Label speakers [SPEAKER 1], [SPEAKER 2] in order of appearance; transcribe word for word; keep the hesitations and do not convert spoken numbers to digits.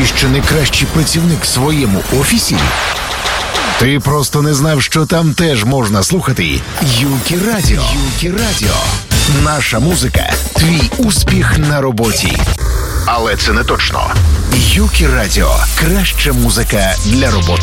[SPEAKER 1] Ти що не кращий працівник в своєму офісі? Ти просто не знав, що там теж можна слухати Юкі Радіо. Юкі Радіо. Наша музика – твій успіх на роботі. Але це не точно. Юкі Радіо – краща музика для роботи.